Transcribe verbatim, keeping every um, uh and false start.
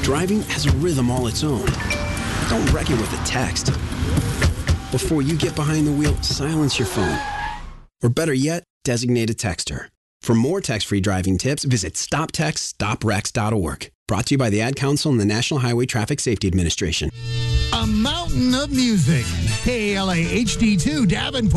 Driving has a rhythm all its own. Don't wreck it with a text. Before you get behind the wheel, silence your phone. Or better yet, designate a texter. For more text-free driving tips, visit stop text stop wrecks dot org. Brought to you by the Ad Council and the National Highway Traffic Safety Administration. A mountain of music. K A L A H D two Davenport.